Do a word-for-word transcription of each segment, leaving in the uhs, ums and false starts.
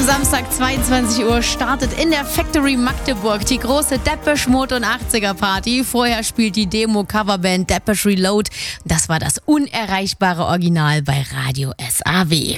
Samstag zweiundzwanzig Uhr startet in der Factory Magdeburg die große Depeche Mode und achtziger Party. Vorher spielt die Demo-Coverband Depeche Reload. Das war das unerreichbare Original bei Radio S A W.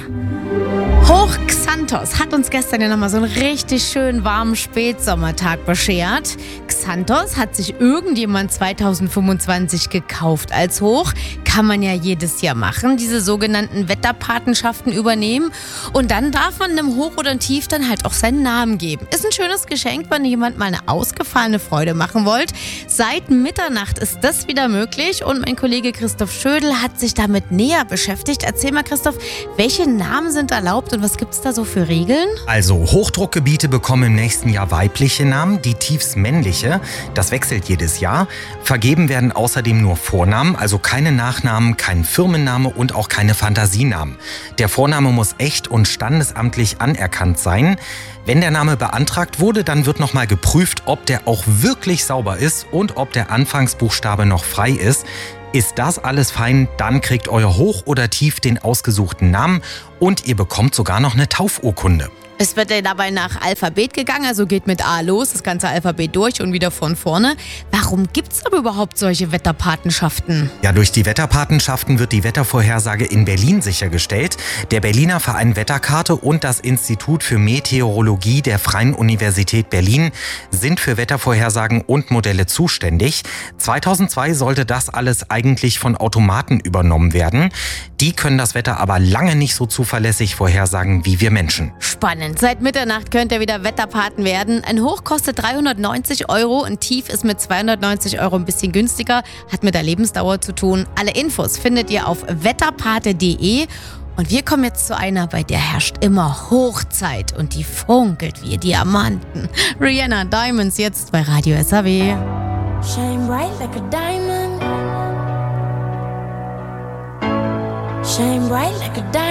Hoch Xanthos hat uns gestern ja nochmal so einen richtig schönen warmen Spätsommertag beschert. Xanthos hat sich irgendjemand zweitausendfünfundzwanzig gekauft als Hoch. Kann man ja jedes Jahr machen, diese sogenannten Wetterpatenschaften übernehmen. Und dann darf man einem Hoch oder ein Tief dann halt auch seinen Namen geben. Ist ein schönes Geschenk, wenn jemand mal eine ausgefallene Freude machen wollt. Seit Mitternacht ist das wieder möglich und mein Kollege Christoph Schödel hat sich damit näher beschäftigt. Erzähl mal, Christoph, welche Namen sind erlaubt und was gibt es da so für Regeln? Also Hochdruckgebiete bekommen im nächsten Jahr weibliche Namen, die Tiefs männliche. Das wechselt jedes Jahr. Vergeben werden außerdem nur Vornamen, also keine Nachnamen, kein Firmenname und auch keine Fantasienamen. Der Vorname muss echt und standesamtlich anerkannt sein. Wenn der Name beantragt wurde, dann wird nochmal geprüft, ob der auch wirklich sauber ist und ob der Anfangsbuchstabe noch frei ist. Ist das alles fein, dann kriegt euer Hoch oder Tief den ausgesuchten Namen und ihr bekommt sogar noch eine Taufurkunde. Es wird ja dabei nach Alphabet gegangen, also geht mit A los, das ganze Alphabet durch und wieder von vorne. Warum gibt es aber überhaupt solche Wetterpatenschaften? Ja, durch die Wetterpatenschaften wird die Wettervorhersage in Berlin sichergestellt. Der Berliner Verein Wetterkarte und das Institut für Meteorologie der Freien Universität Berlin sind für Wettervorhersagen und Modelle zuständig. zweitausendzwei sollte das alles eigentlich von Automaten übernommen werden. Die können das Wetter aber lange nicht so zuverlässig vorhersagen wie wir Menschen. Spannend. Seit Mitternacht könnt ihr wieder Wetterpaten werden. Ein Hoch kostet dreihundertneunzig Euro, ein Tief ist mit zweihundertneunzig Euro ein bisschen günstiger, hat mit der Lebensdauer zu tun. Alle Infos findet ihr auf wetterpate punkt de. Und wir kommen jetzt zu einer, bei der herrscht immer Hochzeit und die funkelt wie Diamanten. Rihanna Diamonds jetzt bei Radio S A W. Shine bright like a diamond. Shine bright like a diamond.